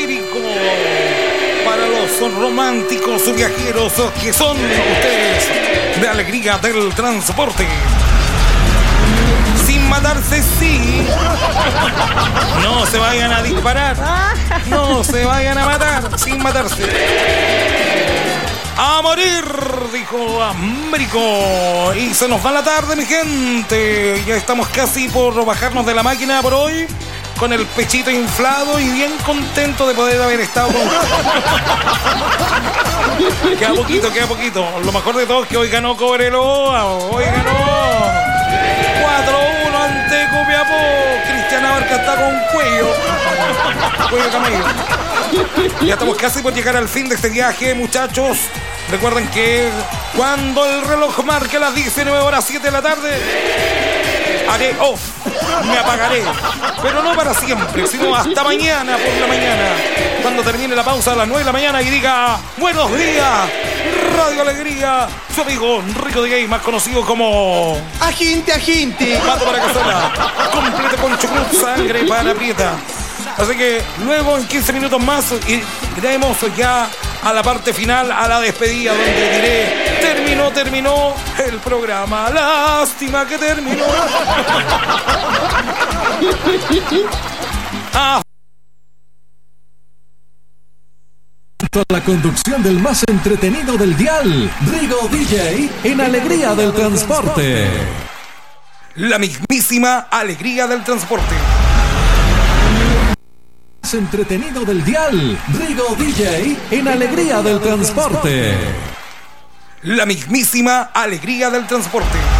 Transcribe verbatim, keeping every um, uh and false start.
lírico para los románticos viajeros que son ustedes de Alegría del Transporte. Sin matarse, sí. No se vayan a disparar. No se vayan a matar sin matarse. A morir, dijo Américo. Y se nos va la tarde, mi gente. Ya estamos casi por bajarnos de la máquina por hoy, con el pechito inflado y bien contento de poder haber estado con... Queda poquito, queda poquito. Lo mejor de todo es que hoy ganó Cobreloa. Hoy ganó cuatro uno ante Copiapó. Cristian Abarca está con cuello. Cuello camello. Ya estamos casi por llegar al fin de este viaje, muchachos. Recuerden que cuando el reloj marque las diecinueve horas siete de la tarde, haré off, me apagaré, pero no para siempre, sino hasta mañana por la mañana, cuando termine la pausa a las nueve de la mañana y diga buenos días, Radio Alegría, su amigo Rico de Gay, más conocido como Agente, agente. Pato para Casola, completo con chucrut, sangre para Prieta. Así que luego en quince minutos más iremos ya a la parte final, a la despedida, donde diré terminó, terminó el programa. Lástima que terminó. Ah. La conducción del más entretenido del dial, Rigo D J, en Alegría del Transporte. La mismísima Alegría del Transporte. Más entretenido del dial, Rigo D J, en Alegría del Transporte. La mismísima Alegría del Transporte.